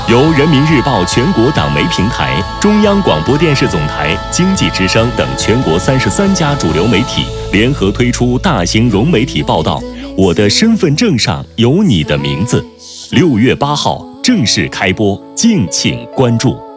由人民日报全国党媒平台、中央广播电视总台、经济之声等全国33家主流媒体联合推出大型融媒体报道。我的身份证上有你的名字。6月8号正式开播，敬请关注。